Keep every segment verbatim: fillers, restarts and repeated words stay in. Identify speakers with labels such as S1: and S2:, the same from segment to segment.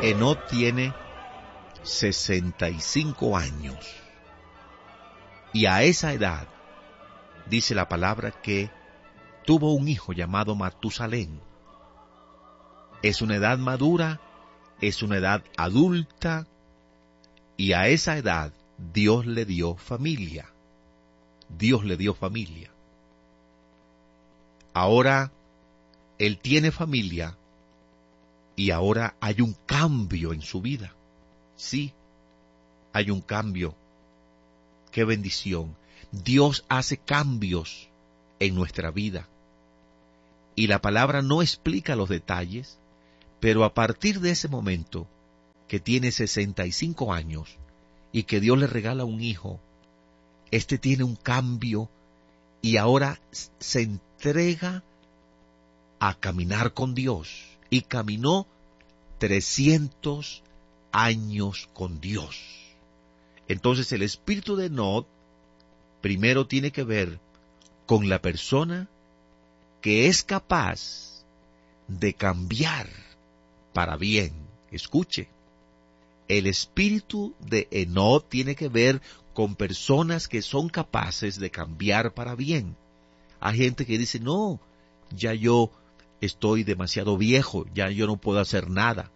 S1: Enoc tiene sesenta y cinco años. Y a esa edad, dice la palabra que tuvo un hijo llamado Matusalén. Es una edad madura, es una edad adulta, y a esa edad Dios le dio familia. Dios le dio familia. Ahora él tiene familia y ahora hay un cambio en su vida. Sí, hay un cambio. ¡Qué bendición! Dios hace cambios en nuestra vida. Y la palabra no explica los detalles, pero a partir de ese momento, que tiene sesenta y cinco años, y que Dios le regala un hijo, este tiene un cambio y ahora se entrega a caminar con Dios. Y caminó trescientos años con Dios. Entonces el espíritu de Enoc primero tiene que ver con la persona que es capaz de cambiar para bien. Escuche, el espíritu de Enoc tiene que ver con personas que son capaces de cambiar para bien. Hay gente que dice, no, ya yo estoy demasiado viejo, ya yo no puedo hacer nada.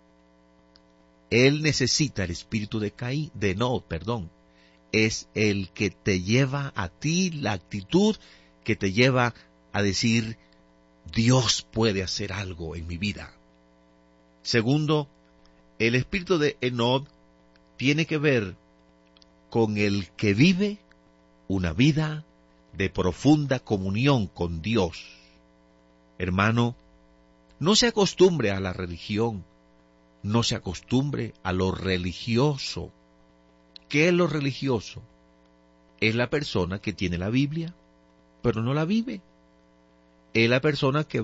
S1: Él necesita el espíritu de Caín, de Enoc, perdón. Es el que te lleva a ti, la actitud que te lleva a decir, Dios puede hacer algo en mi vida. Segundo, el espíritu de Enoc tiene que ver con el que vive una vida de profunda comunión con Dios. Hermano, no se acostumbre a la religión, no se acostumbre a lo religioso. ¿Qué es lo religioso? Es la persona que tiene la Biblia, pero no la vive. Es la persona que